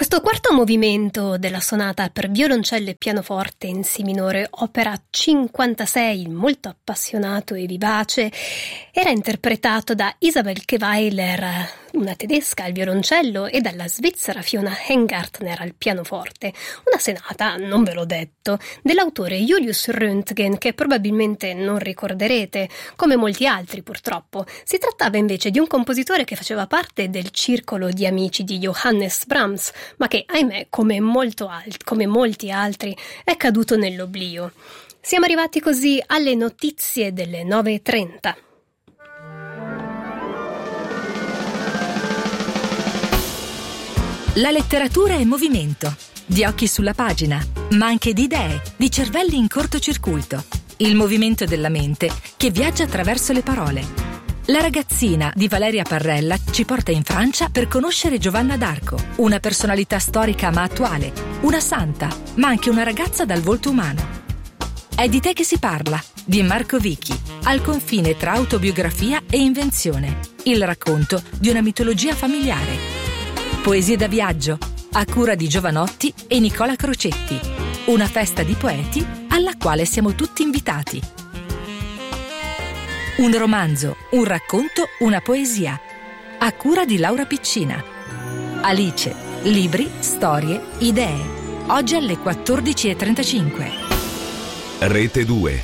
Questo quarto movimento della sonata per violoncello e pianoforte in Si minore, opera 56, molto appassionato e vivace, era interpretato da Isabel Keweiler, una tedesca al violoncello, e dalla svizzera Fiona Hengartner al pianoforte. Una sonata, non ve l'ho detto, dell'autore Julius Röntgen, che probabilmente non ricorderete, come molti altri purtroppo. Si trattava invece di un compositore che faceva parte del circolo di amici di Johannes Brahms, ma che, ahimè, come molti altri, è caduto nell'oblio. Siamo arrivati così alle notizie delle 9:30. La letteratura è movimento, di occhi sulla pagina, ma anche di idee, di cervelli in cortocircuito. Il movimento della mente che viaggia attraverso le parole. La ragazzina di Valeria Parrella ci porta in Francia per conoscere Giovanna d'Arco, una personalità storica ma attuale, una santa, ma anche una ragazza dal volto umano. È di te che si parla, di Marco Vicchi, al confine tra autobiografia e invenzione, il racconto di una mitologia familiare. Poesie da viaggio, a cura di Giovanotti e Nicola Crocetti, una festa di poeti alla quale siamo tutti invitati. Un romanzo, un racconto, una poesia, a cura di Laura Piccina. Alice, libri, storie, idee. Oggi alle 14:35. Rete 2.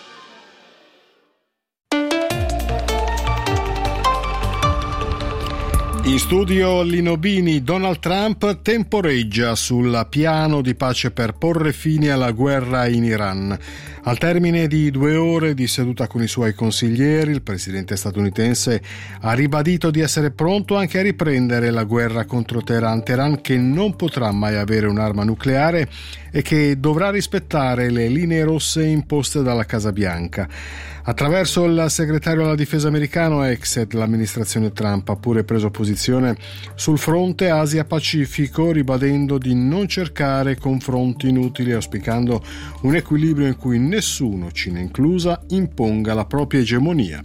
In studio Lino Bini. Donald Trump temporeggia sul piano di pace per porre fine alla guerra in Iran. Al termine di 2 ore di seduta con i suoi consiglieri, il presidente statunitense ha ribadito di essere pronto anche a riprendere la guerra contro Teheran che non potrà mai avere un'arma nucleare e che dovrà rispettare le linee rosse imposte dalla Casa Bianca. Attraverso il segretario alla difesa americano Exet, l'amministrazione Trump ha pure preso posizione sul fronte Asia-Pacifico, ribadendo di non cercare confronti inutili, auspicando un equilibrio in cui nessuno, Cina inclusa, imponga la propria egemonia.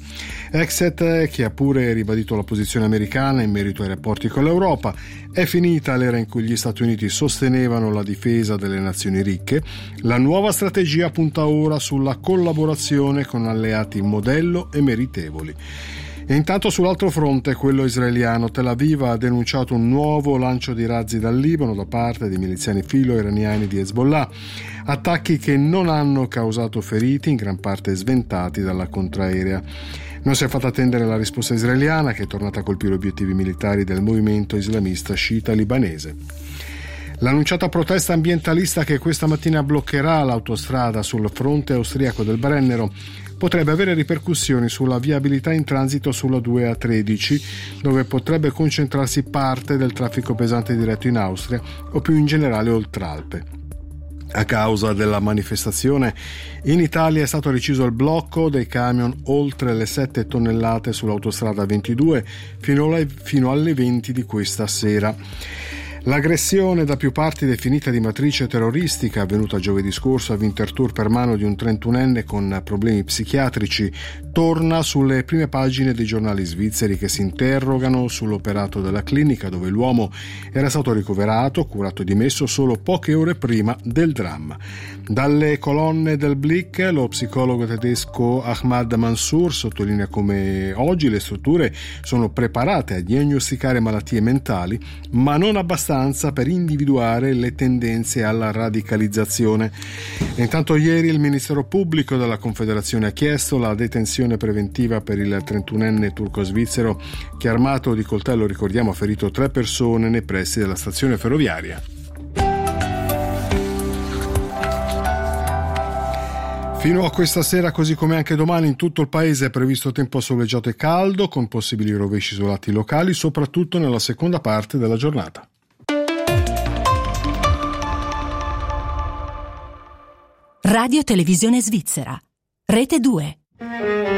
Exet, che ha pure ribadito la posizione americana in merito ai rapporti con l'Europa, è finita l'era in cui gli Stati Uniti sostenevano la difesa delle nazioni ricche. La nuova strategia punta ora sulla collaborazione con alleati modello e meritevoli. E intanto sull'altro fronte, quello israeliano, Tel Aviv ha denunciato un nuovo lancio di razzi dal Libano da parte dei miliziani filo-iraniani di Hezbollah, attacchi che non hanno causato feriti, in gran parte sventati dalla contraerea. Non si è fatta attendere la risposta israeliana, che è tornata a colpire obiettivi militari del movimento islamista sciita libanese. L'annunciata protesta ambientalista che questa mattina bloccherà l'autostrada sul fronte austriaco del Brennero potrebbe avere ripercussioni sulla viabilità in transito sulla 2A13, dove potrebbe concentrarsi parte del traffico pesante diretto in Austria o più in generale oltralpe. A causa della manifestazione, in Italia è stato deciso il blocco dei camion oltre le 7 tonnellate sull'autostrada 22 fino alle 20 di questa sera. L'aggressione, da più parti definita di matrice terroristica, avvenuta giovedì scorso a Winterthur per mano di un 31enne con problemi psichiatrici, torna sulle prime pagine dei giornali svizzeri, che si interrogano sull'operato della clinica dove l'uomo era stato ricoverato, curato e dimesso solo poche ore prima del dramma. Dalle colonne del Blick, lo psicologo tedesco Ahmad Mansour sottolinea come oggi le strutture sono preparate a diagnosticare malattie mentali, ma non abbastanza per individuare le tendenze alla radicalizzazione. E intanto ieri il Ministero Pubblico della Confederazione ha chiesto la detenzione preventiva per il 31enne turco-svizzero che, armato di coltello, ricordiamo, ha ferito 3 persone nei pressi della stazione ferroviaria. Fino a questa sera, così come anche domani, in tutto il paese è previsto tempo soleggiato e caldo, con possibili rovesci isolati locali, soprattutto nella seconda parte della giornata. Radio Televisione Svizzera, Rete 2.